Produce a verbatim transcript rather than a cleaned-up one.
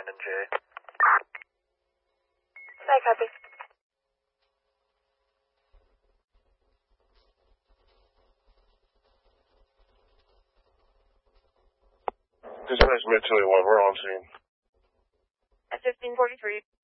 Brandon J. I copy. Dispatch Mid two eight one, we're on scene. At fifteen forty-three.